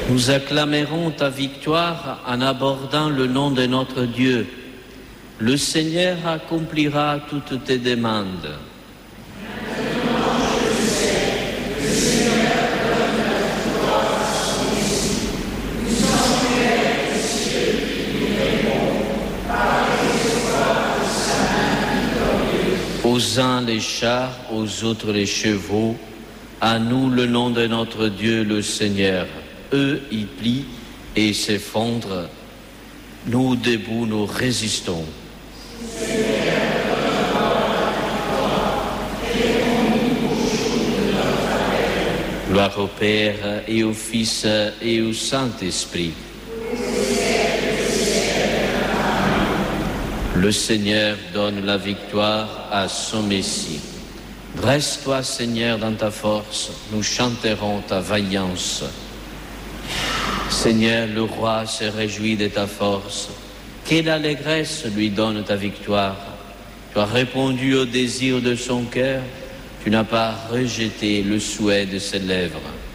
Nous acclamérons ta victoire en abordant le nom de notre Dieu. Le Seigneur accomplira toutes tes demandes. Aux uns les chars, aux autres les chevaux, à nous le nom de notre Dieu le Seigneur. Eux y plient et s'effondrent. Nous debout, nous résistons. Gloire au Père et au Fils et au Saint-Esprit. Le Seigneur donne la victoire à son Messie. Dresse-toi, Seigneur, dans ta force, nous chanterons ta vaillance. Seigneur, le roi se réjouit de ta force. Quelle allégresse lui donne ta victoire. Tu as répondu au désir de son cœur, tu n'as pas rejeté le souhait de ses lèvres.